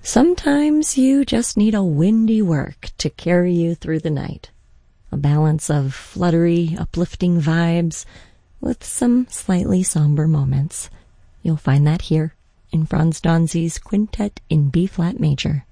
Sometimes you just need a windy work to carry you through the night. A balance of fluttery, uplifting vibes with some slightly somber moments. You'll find that here in Franz Danzi's Quintet in B-flat major.